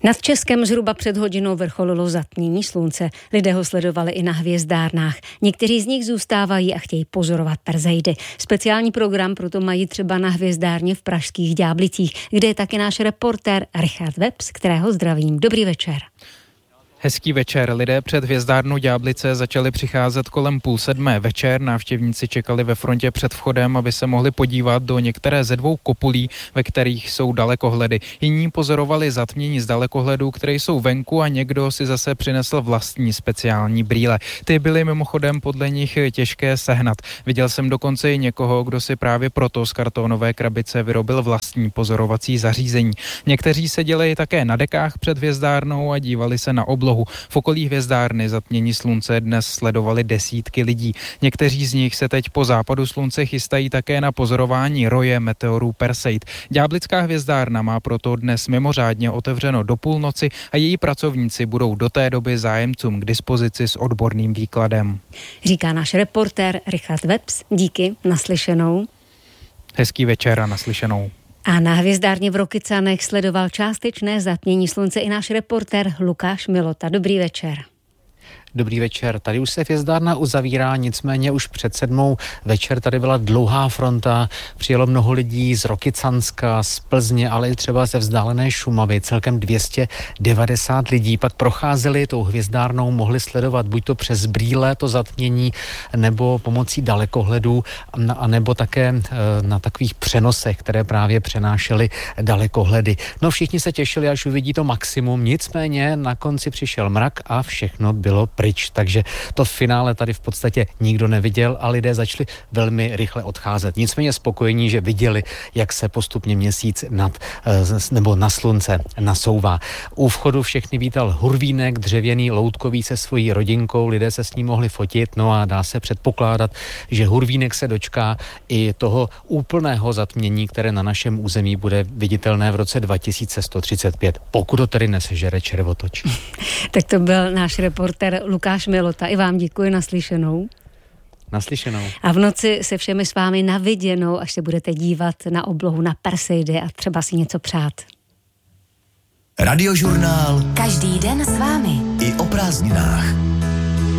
Nad Českem zhruba před hodinou vrcholilo zatmění slunce. Lidé ho sledovali i na hvězdárnách. Někteří z nich zůstávají a chtějí pozorovat Perseidy. Speciální program proto mají třeba na hvězdárně v pražských Ďáblicích, kde je taky náš reportér Richard Webs, kterého zdravím. Dobrý večer. Hezký večer. Lidé před hvězdárnou Ďáblice začali přicházet kolem 6:30 večer. Návštěvníci čekali ve frontě před vchodem, aby se mohli podívat do některé ze dvou kopulí, ve kterých jsou dalekohledy. Jiní pozorovali zatmění z dalekohledů, které jsou venku, a někdo si zase přinesl vlastní speciální brýle. Ty byly mimochodem podle nich těžké sehnat. Viděl jsem dokonce i někoho, kdo si právě proto z kartonové krabice vyrobil vlastní pozorovací zařízení. Někteří seděli také na dekách před hvězdárnou a dívali se na oblohu. V okolí hvězdárny zatmění slunce dnes sledovali desítky lidí. Někteří z nich se teď po západu slunce chystají také na pozorování roje meteorů Perseid. Ďáblická hvězdárna má proto dnes mimořádně otevřeno do půlnoci a její pracovníci budou do té doby zájemcům k dispozici s odborným výkladem. Říká náš reportér Richard Webs. Díky, naslyšenou. Hezký večer a naslyšenou. A na hvězdárně v Rokycanech sledoval částečné zatmění slunce i náš reportér Lukáš Milota. Dobrý večer. Dobrý večer. Tady už se hvězdárna uzavírá, nicméně už před 7 večer tady byla dlouhá fronta. Přijelo mnoho lidí z Rokycanska, z Plzně, ale i třeba ze vzdálené Šumavy. Celkem 290 lidí pak procházeli tou hvězdárnou, mohli sledovat buď to přes brýle to zatmění, nebo pomocí dalekohledů, a nebo také na takových přenosech, které právě přenášely dalekohledy. No, všichni se těšili, až uvidí to maximum, nicméně na konci přišel mrak a všechno bylo pryč, takže to finále tady v podstatě nikdo neviděl a lidé začali velmi rychle odcházet. Nicméně spokojení, že viděli, jak se postupně měsíc nebo na slunce nasouvá. U vchodu všechny vítal Hurvínek, dřevěný, loutkový se svojí rodinkou, lidé se s ním mohli fotit, no a dá se předpokládat, že Hurvínek se dočká i toho úplného zatmění, které na našem území bude viditelné v roce 2135, pokud to tedy nesežere červotoč. Tak to byl náš reportér Lukáš Milota. I vám děkuji, naslyšenou. Naslyšenou. A v noci se všemi s vámi na viděnou, až se budete dívat na oblohu na Perseidy a třeba si něco přát. Radiožurnál. Každý den s vámi. I o prázdninách.